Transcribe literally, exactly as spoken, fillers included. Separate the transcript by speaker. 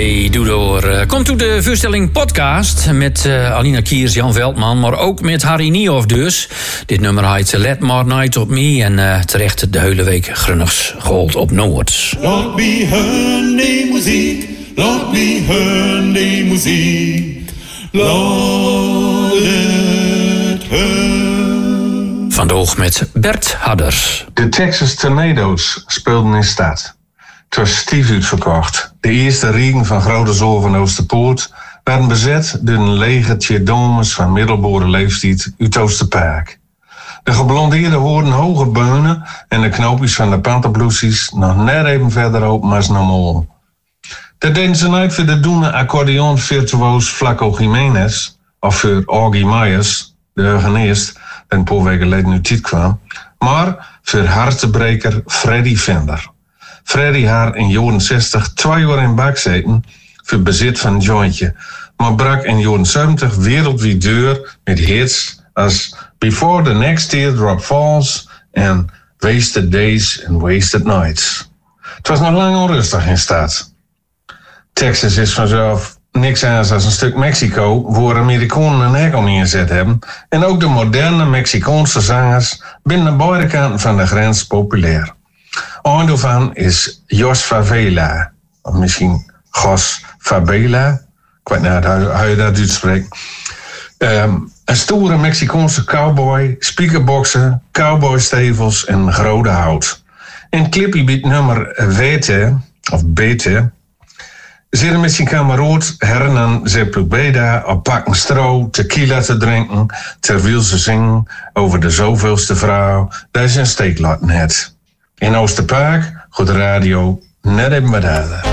Speaker 1: Hey, doe door. Uh, komt toe de voorstelling podcast met uh, Alina Kiers, Jan Veldman, maar ook met Harry Niehoff dus. Dit nummer heet Let More Night Op Me en uh, terecht de hele week grunnigs gehold op Noord.
Speaker 2: Laat me hören die muziek, laat me hören die muziek, laat het hören.
Speaker 1: Vandaag met Bert Hadders.
Speaker 3: De Texas Tornadoes speelden in stad. Het was stief uitverkocht. De eerste riegen van Grote Zool van Oosterpoort werden bezet door een legertje dames van middelbare leeftijd uit Oosterpark. De geblondeerde hoorden hoge beunen en de knoopjes van de panterbloesies nog net even verderop maar normaal. Dat deden ze niet voor de doene accordeon-virtuoos Flaco Jiménez of voor Augie Myers, de organist, die een paar weken geleden nu tijd kwam, maar voor hartebreker Freddy Vender. Freddy haar in jaren zestig twee jaar in bak zeten voor bezit van een jointje, maar brak in jaren zeventig wereldwijd deur met hits als Before the Next Teardrop Falls en Wasted Days and Wasted Nights. Het was nog lang onrustig in stad. Texas is vanzelf niks anders dan een stuk Mexico waar Amerikanen een hek om ingezet hebben en ook de moderne Mexicaanse zangers binnen beide kanten van de grens populair. Een daarvan is Jos Favela, of misschien Jos Fabela, ik weet niet hoe je dat uitspreekt. Um, een stoere Mexicaanse cowboy, speakerboxen, cowboystevels en grote hout. In clipje biedt nummer Wete, of Bete, zitten met zijn kameraad Hernan Sepulveda op pakken stro, tequila te drinken, terwijl ze zingen over de zoveelste vrouw die ze een steek laten heeft. In Oosterpark gaat de radio net even wat harder.